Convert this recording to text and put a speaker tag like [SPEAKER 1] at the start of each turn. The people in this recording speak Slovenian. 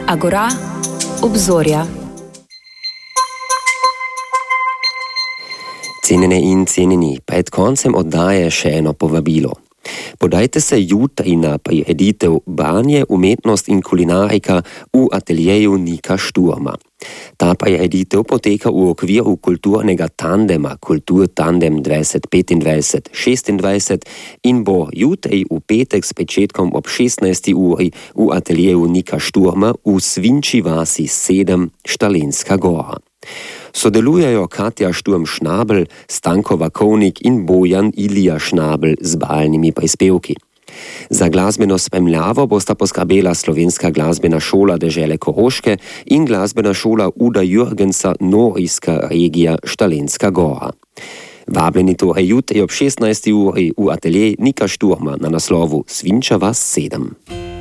[SPEAKER 1] Agora, obzorja.
[SPEAKER 2] Cenjene in cenjeni, pred koncem oddaje še eno povabilo. Podajte se jutri na prireditev Branje, umetnost in kulinarika v ateljeju Nika Šturma. Ta prireditev poteka v okviru kulturnega tandema Kultur Tandem 2025-26 in bo jutri v petek s pričetkom ob 16. uri v ateljeju Nika Šturma v Svinči vasi 7 Štalenska gora. Sodelujejo Katja Šturm-Šnabel, Stanko Vakovnik in Bojan Ilija Šnabel z bajnimi prispevki. Za glasbeno spremljavo bosta poskrbela Slovenska glasbena šola dežele Koroške in glasbena šola Uda Jürgensa Norijska regija Štalenska gora. Vabljeni torej jutri ob 16. uri v atelje Nika Šturma na naslovu Svinča vas 7.